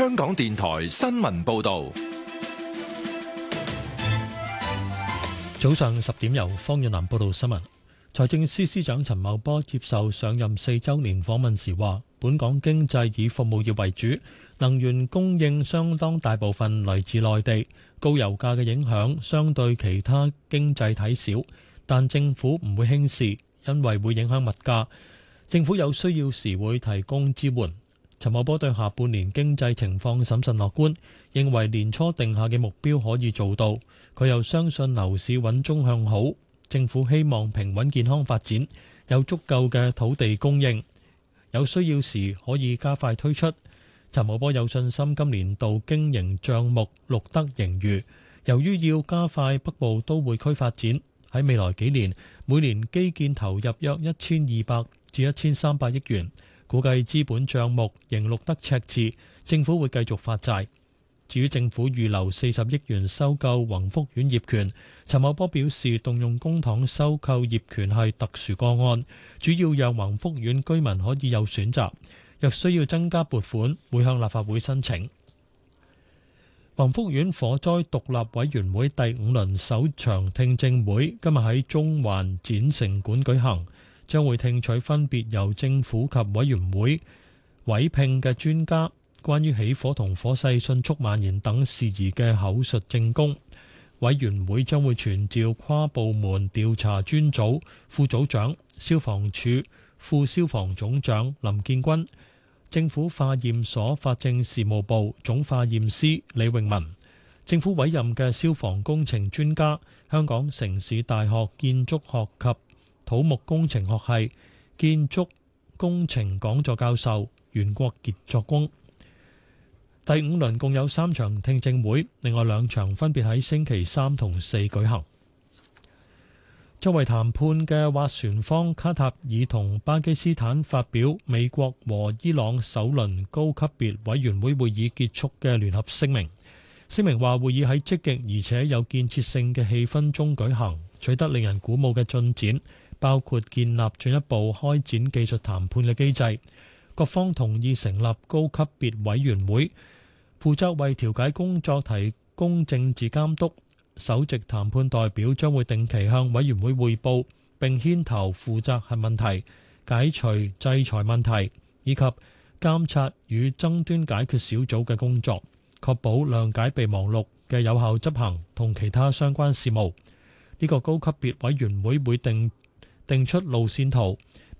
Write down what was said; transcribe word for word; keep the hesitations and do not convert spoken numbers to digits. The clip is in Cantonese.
香港電台新聞報道。 早上十點，由方遠南報道新聞。財政司司長陳茂波接受上任四週年訪問時話，本港經濟以服務業為主，能源供應相當大部分來自內地，高油價嘅影響相對其他經濟體少，但政府唔會輕視，因為會影響物價。政府有需要時會提供支援。陳茂波對下半年經濟情況審慎樂觀，認為年初定下嘅目標可以做到。佢又相信樓市穩中向好。政府希望平穩健康發展，有足夠嘅土地供應，有需要時可以加快推出。陳茂波有信心今年度經營帳目錄得盈餘。由於要加快北部都會區發展，喺未來幾年每年基建投入約一千二百至一千三百億元，估計資本帳目仍錄得赤字，政府會繼續發債。至於政府預留四十億元收購宏福苑業權，陳茂波表示動用公帑收購業權係特殊個案，主要讓宏福苑居民可以有選擇。若需要增加撥款，會向立法會申請。宏福苑火災獨立委員會第五輪首場聽證會今日喺中環展城館舉行，將會聽取分別由政府及委員會委聘嘅專家關於起火同火勢迅速蔓延等事宜嘅口述證供。委員會將會傳召跨部門調查專組副組長、消防處副消防總長林建軍、政府化驗所法政事務部總化驗師李永文、政府委任嘅消防工程專家、香港城市大學建築學及土木工程學系建築工程講座教授袁國傑作供。第五輪共有三場聽證會，另外兩場分別喺星期三同四舉行。作為談判嘅斡旋方，卡塔爾同巴基斯坦發表美國和伊朗首輪高級別委員會會議結束嘅聯合聲明。聲明話會議喺積極而且有建設性嘅氣氛中舉行，取得令人鼓舞嘅進展，包括建立進一步開展技術談判嘅機制。各方同意成立高級別委員會，負責為調解工作提供政治監督。首席談判代表將會定期向委員會匯報，並牽頭負責核問題、解除制裁問題，以及監察與爭端解決小組嘅工作，確保諒解備忘錄嘅有效執行同其他相關事務。呢個高級別委員會會定定出路線圖，